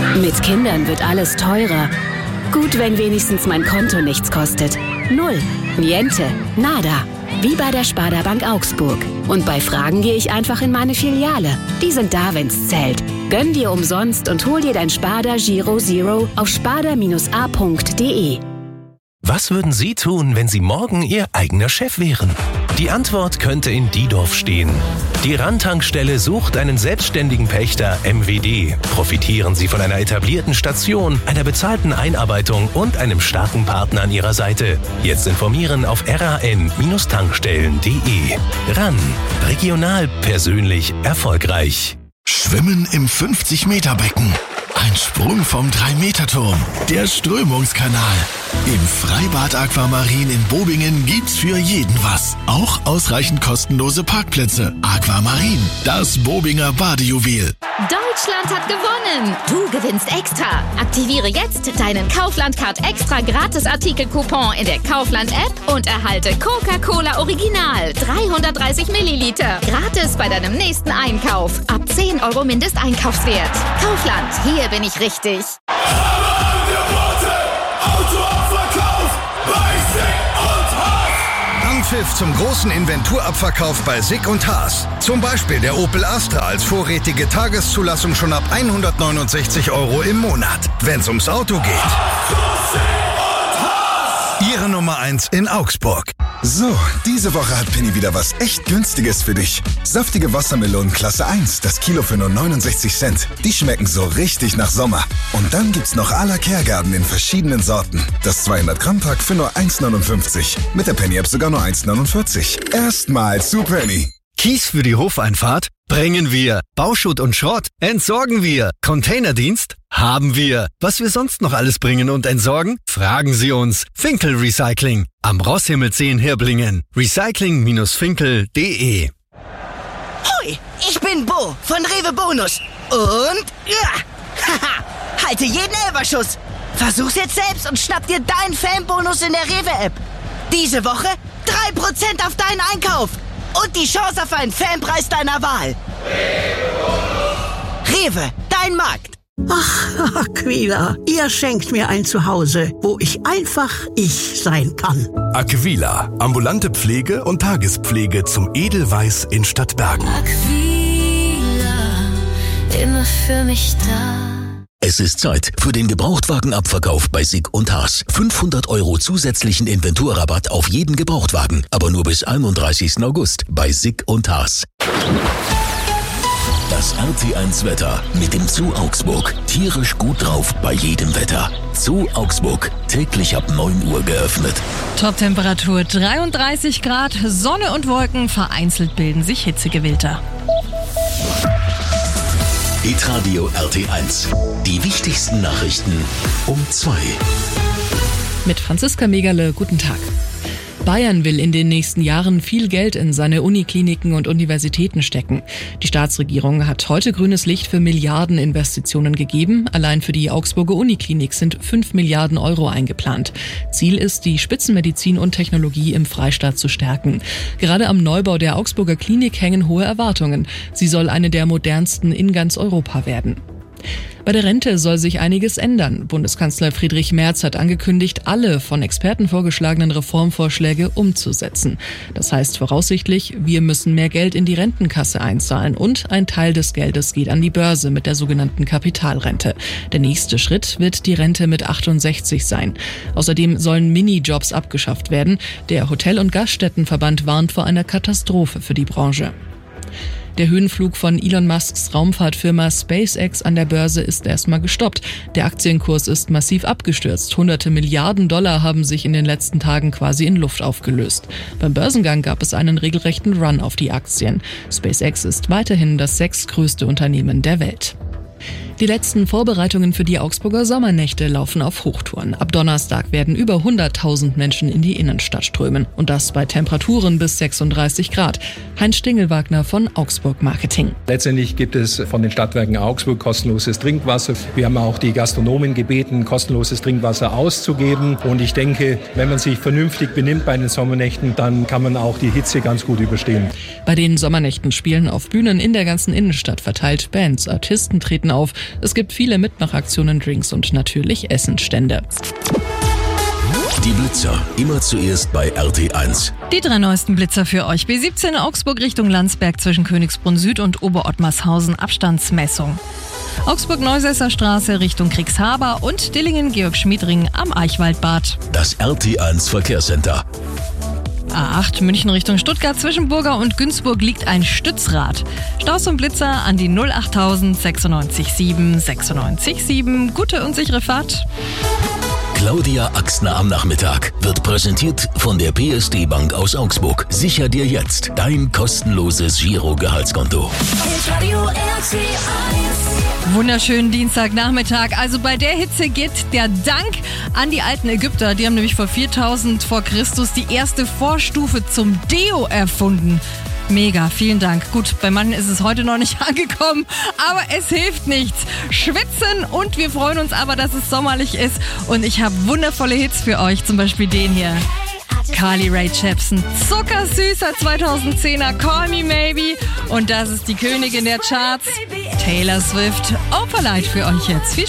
Mit Kindern wird alles teurer. Gut, wenn wenigstens mein Konto nichts kostet. Null, niente, nada. Wie bei der Sparda Bank Augsburg. Und bei Fragen gehe ich einfach in meine Filiale. Die sind da, wenn's zählt. Gönn dir umsonst und hol dir dein Sparda Giro Zero auf sparda-a.de. Was würden Sie tun, wenn Sie morgen Ihr eigener Chef wären? Die Antwort könnte in Diedorf stehen. Die Randtankstelle sucht einen selbstständigen Pächter MWD. Profitieren Sie von einer etablierten Station, einer bezahlten Einarbeitung und einem starken Partner an Ihrer Seite. Jetzt informieren auf ran-tankstellen.de. RAN. Regional, persönlich, erfolgreich. Schwimmen im 50-Meter-Becken. Ein Sprung vom 3-Meter-Turm. Der Strömungskanal. Im Freibad Aquamarin in Bobingen gibt's für jeden was. Auch ausreichend kostenlose Parkplätze. Aquamarin, das Bobinger Badejuwel. Deutschland hat gewonnen! Du gewinnst extra! Aktiviere jetzt deinen Kaufland-Card extra Gratis-Artikel-Coupon in der Kaufland-App und erhalte Coca-Cola Original 330 Milliliter. Gratis bei deinem nächsten Einkauf. Ab 10 € Mindesteinkaufswert. Kaufland, hier bin ich richtig. Anpfiff zum großen Inventurabverkauf bei SICK und Haas. Zum Beispiel der Opel Astra als vorrätige Tageszulassung schon ab 169 € im Monat. Wenn's ums Auto geht. Ihre Nummer 1 in Augsburg. So, diese Woche hat Penny wieder was echt Günstiges für dich. Saftige Wassermelonen Klasse 1, das Kilo für nur 69 Cent. Die schmecken so richtig nach Sommer. Und dann gibt's noch à la Kehrgarten in verschiedenen Sorten. Das 200-Gramm-Pack für nur 1,59. Mit der Penny-App sogar nur 1,49. Erstmal zu Penny. Kies für die Hofeinfahrt? Bringen wir. Bauschutt und Schrott? Entsorgen wir. Containerdienst? Haben wir. Was wir sonst noch alles bringen und entsorgen? Fragen Sie uns. Finkel Recycling. Am Rosshimmelsee in Hirblingen. Recycling-finkel.de. Hoi, ich bin Bo von Rewe Bonus. Und ja, haha, halte jeden Elberschuss. Versuch's jetzt selbst und schnapp dir deinen Fanbonus in der Rewe-App. Diese Woche 3% auf deinen Einkauf. Und die Chance auf einen Fanpreis deiner Wahl. Rewe, dein Markt. Ach, Aquila, ihr schenkt mir ein Zuhause, wo ich einfach ich sein kann. Aquila, ambulante Pflege und Tagespflege zum Edelweiß in Stadtbergen. Aquila, immer für mich da. Es ist Zeit für den Gebrauchtwagenabverkauf bei SICK und Haas. 500 € zusätzlichen Inventurrabatt auf jeden Gebrauchtwagen, aber nur bis 31. August bei SICK und Haas. Das RT1 Wetter mit dem Zoo Augsburg. Tierisch gut drauf bei jedem Wetter. Zoo Augsburg, täglich ab 9 Uhr geöffnet. Toptemperatur 33 Grad, Sonne und Wolken, vereinzelt bilden sich Hitzegewilder. Hitradio RT1. Die wichtigsten Nachrichten um 2. Mit Franziska Megerle, guten Tag. Bayern will in den nächsten Jahren viel Geld in seine Unikliniken und Universitäten stecken. Die Staatsregierung hat heute grünes Licht für Milliardeninvestitionen gegeben. Allein für die Augsburger Uniklinik sind 5 Milliarden € eingeplant. Ziel ist, die Spitzenmedizin und Technologie im Freistaat zu stärken. Gerade am Neubau der Augsburger Klinik hängen hohe Erwartungen. Sie soll eine der modernsten in ganz Europa werden. Bei der Rente soll sich einiges ändern. Bundeskanzler Friedrich Merz hat angekündigt, alle von Experten vorgeschlagenen Reformvorschläge umzusetzen. Das heißt voraussichtlich, wir müssen mehr Geld in die Rentenkasse einzahlen und ein Teil des Geldes geht an die Börse mit der sogenannten Kapitalrente. Der nächste Schritt wird die Rente mit 68 sein. Außerdem sollen Minijobs abgeschafft werden. Der Hotel- und Gaststättenverband warnt vor einer Katastrophe für die Branche. Der Höhenflug von Elon Musks Raumfahrtfirma SpaceX an der Börse ist erstmal gestoppt. Der Aktienkurs ist massiv abgestürzt. Hunderte Milliarden Dollar haben sich in den letzten Tagen quasi in Luft aufgelöst. Beim Börsengang gab es einen regelrechten Run auf die Aktien. SpaceX ist weiterhin das 6. größte Unternehmen der Welt. Die letzten Vorbereitungen für die Augsburger Sommernächte laufen auf Hochtouren. Ab Donnerstag werden über 100.000 Menschen in die Innenstadt strömen. Und das bei Temperaturen bis 36 Grad. Heinz Stingelwagner von Augsburg Marketing. Letztendlich gibt es von den Stadtwerken Augsburg kostenloses Trinkwasser. Wir haben auch die Gastronomen gebeten, kostenloses Trinkwasser auszugeben. Und ich denke, wenn man sich vernünftig benimmt bei den Sommernächten, dann kann man auch die Hitze ganz gut überstehen. Bei den Sommernächten spielen auf Bühnen in der ganzen Innenstadt verteilt Bands, Artisten treten auf. Es gibt viele Mitmachaktionen, Drinks und natürlich Essensstände. Die Blitzer, immer zuerst bei RT1. Die 3 neuesten Blitzer für euch. B17 Augsburg Richtung Landsberg zwischen Königsbrunn Süd und Oberottmarshausen Abstandsmessung. Augsburg-Neusässer Straße Richtung Kriegshaber und Dillingen-Georg-Schmiedring am Eichwaldbad. Das RT1 Verkehrscenter. A8 München Richtung Stuttgart zwischen Burger und Günzburg liegt ein Stützrad. Staus und Blitzer an die 08000 96 7 96 7. Gute und sichere Fahrt. Claudia Axtner am Nachmittag wird präsentiert von der PSD Bank aus Augsburg. Sicher dir jetzt dein kostenloses Giro-Gehaltskonto. Wunderschönen Dienstagnachmittag. Also bei der Hitze geht der Dank an die alten Ägypter. Die haben nämlich vor 4000 vor Christus die erste Vorstufe zum Deo erfunden. Mega, vielen Dank. Gut, bei manchen ist es heute noch nicht angekommen, aber es hilft nichts. Schwitzen und wir freuen uns aber, dass es sommerlich ist. Und ich habe wundervolle Hits für euch, zum Beispiel den hier. Carly Rae Jepsen, zuckersüßer 2010er Call Me Maybe. Und das ist die Königin der Charts, Taylor Swift. Opalite für euch jetzt. Viel Spaß.